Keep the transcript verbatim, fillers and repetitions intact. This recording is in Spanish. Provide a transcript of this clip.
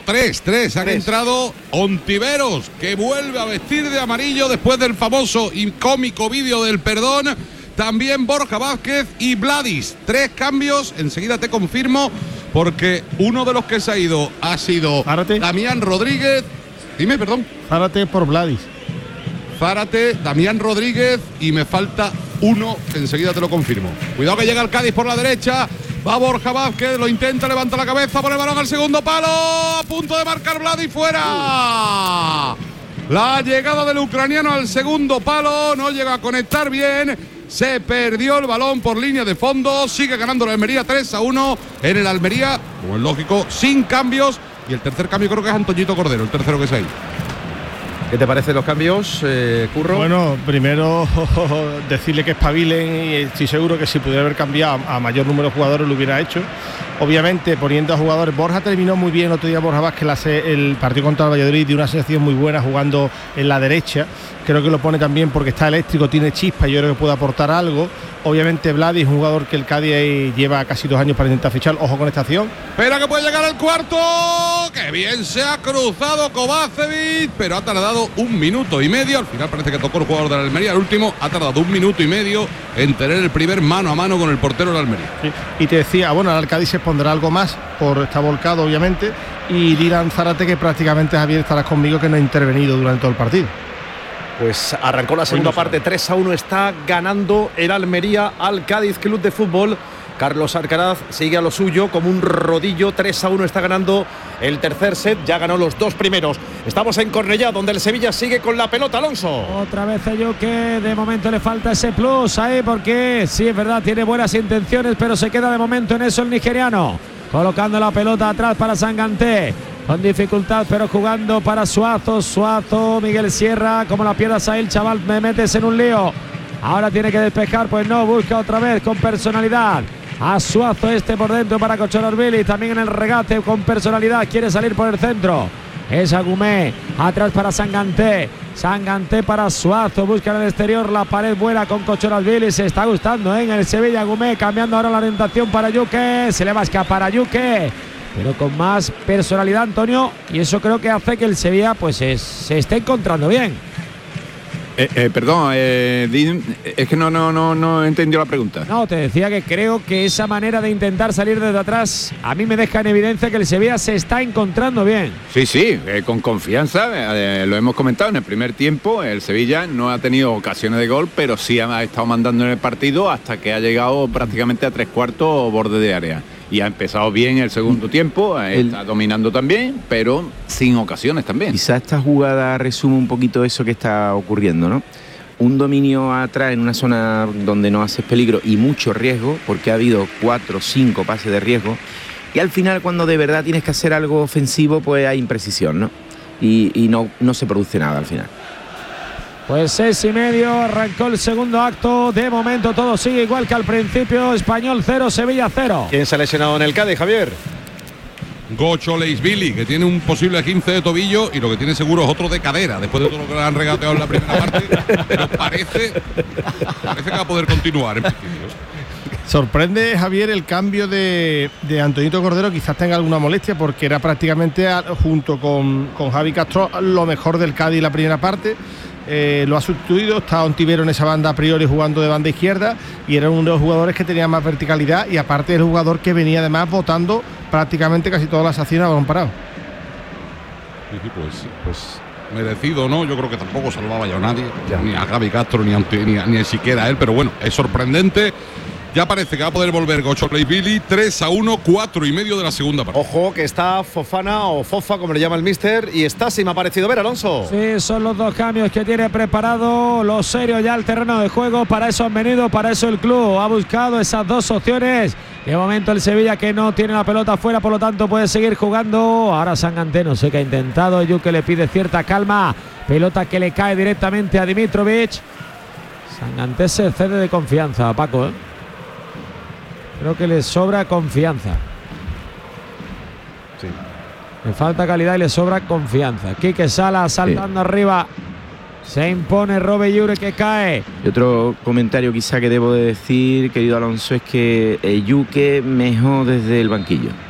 tres, tres. Han tres. entrado Ontiveros, que vuelve a vestir de amarillo después del famoso y cómico vídeo del perdón. También Borja Vázquez y Vladis. Tres cambios, enseguida te confirmo, porque uno de los que se ha ido ha sido Zárate. Damián Rodríguez. Dime, perdón. Zárate por Vladis. Zárate, Damián Rodríguez y me falta uno, enseguida te lo confirmo. Cuidado que llega el Cádiz por la derecha. Va Borja Vázquez, lo intenta, levanta la cabeza, pone el balón al segundo palo. A punto de marcar Vladis, fuera. La llegada del ucraniano al segundo palo, no llega a conectar bien. Se perdió el balón por línea de fondo. Sigue ganando la Almería tres a uno en el Almería, como es lógico, sin cambios. Y el tercer cambio creo que es Antoñito Cordero, el tercero que se ha ido. ¿Qué te parecen los cambios, eh, Curro? Bueno, primero decirle que espabilen, y estoy seguro que si pudiera haber cambiado a mayor número de jugadores lo hubiera hecho. Obviamente poniendo a jugadores. Borja terminó muy bien el otro día, Borja Vázquez, el partido contra el Valladolid, de una sensación muy buena jugando en la derecha. Creo que lo pone también porque está eléctrico, tiene chispa y yo creo que puede aportar algo. Obviamente Vladis es un jugador que el Cádiz lleva casi dos años para intentar fichar. Ojo con esta acción. Espera que puede llegar al cuarto. ¡Qué bien se ha cruzado Kovacevic! Pero ha tardado un minuto y medio. Al final parece que tocó el jugador de la Almería. El último ha tardado un minuto y medio en tener el primer mano a mano con el portero de la Almería. Sí. Y te decía, bueno, ahora el Cádiz se pondrá algo más por estar volcado, obviamente. Y Dylan Zárate, que prácticamente, Javier, estarás conmigo, que no ha intervenido durante todo el partido. Pues arrancó la segunda parte, tres a uno está ganando el Almería al Cádiz Club de Fútbol. Carlos Alcaraz sigue a lo suyo como un rodillo, tres a uno está ganando el tercer set, ya ganó los dos primeros. Estamos en Cornellá, donde el Sevilla sigue con la pelota, Alonso. Otra vez yo que de momento le falta ese plus ahí, porque sí, es verdad, tiene buenas intenciones, pero se queda de momento en eso el nigeriano. Colocando la pelota atrás para Sanganté. Con dificultad, pero jugando para Suazo. Suazo, Miguel Sierra. Como la pierdas ahí, el chaval, me metes en un lío. Ahora tiene que despejar, pues no, busca otra vez con personalidad. A Suazo este por dentro para Cochorobili. También en el regate con personalidad. Quiere salir por el centro. Es Agumé. Atrás para Sanganté. Sanganté para Suazo. Busca en el exterior la pared buena con Cochorobili. Se está gustando, ¿eh? En el Sevilla, Agumé. Cambiando ahora la orientación para Yuque. Se le va a escapar a Yuque, pero con más personalidad, Antonio, y eso creo que hace que el Sevilla pues es, se esté encontrando bien. Eh, eh, perdón, eh, es que no, no, no, no entendió la pregunta. No, te decía que creo que esa manera de intentar salir desde atrás a mí me deja en evidencia que el Sevilla se está encontrando bien. Sí, sí, eh, con confianza, eh, lo hemos comentado en el primer tiempo. El Sevilla no ha tenido ocasiones de gol, pero sí ha estado mandando en el partido hasta que ha llegado prácticamente a tres cuartos borde de área. Y ha empezado bien el segundo tiempo, el, está dominando también, pero sin ocasiones también. Quizá esta jugada resume un poquito eso que está ocurriendo, ¿no? Un dominio atrás en una zona donde no haces peligro y mucho riesgo, porque ha habido cuatro o cinco pases de riesgo, y al final cuando de verdad tienes que hacer algo ofensivo, pues hay imprecisión, ¿no? Y, y no, no se produce nada al final. Pues seis y medio, arrancó el segundo acto. De momento todo sigue igual que al principio. Español cero, Sevilla cero. ¿Quién se ha lesionado en el Cádiz, Javier? Gocho Leisvili, que tiene un posible quince de tobillo y lo que tiene seguro es otro de cadera, después de todo lo que le han regateado en la primera parte. Pero parece, parece que va a poder continuar en principio. Sorprende, Javier, el cambio de, de Antoñito Cordero. Quizás tenga alguna molestia porque era prácticamente junto con, con Javi Castro lo mejor del Cádiz la primera parte. Eh, lo ha sustituido, está Ontiveros en esa banda a priori jugando de banda izquierda y era uno de los jugadores que tenía más verticalidad y aparte el jugador que venía además votando prácticamente casi todas las acciones a balón parado. Sí, sí, pues, pues merecido, ¿no? Yo creo que tampoco salvaba ya a nadie, ya. Ni a Javi Castro ni, a, ni, a, ni a siquiera a él, pero bueno, es sorprendente. Ya parece que va a poder volver Gocho Leisvili. tres a uno, cuatro y medio de la segunda parte. Ojo que está Fofana o Fofa, como le llama el míster, y está, si me ha parecido ver, Alonso. Sí, son los dos cambios que tiene preparado lo serio ya el terreno de juego. Para eso han venido, para eso el club ha buscado esas dos opciones. De momento el Sevilla, que no tiene la pelota afuera, por lo tanto puede seguir jugando. Ahora Sanganté, no sé qué ha intentado. Yuque le pide cierta calma. Pelota que le cae directamente a Dimitrovic. Sanganté se cede de confianza, Paco, ¿eh? Creo que le sobra confianza. Sí. Le falta calidad y le sobra confianza. Quique Sala saltando sí. arriba. Se impone Robe Yure, que cae. Y otro comentario quizá que debo de decir, querido Alonso, es que Yuque mejor desde el banquillo.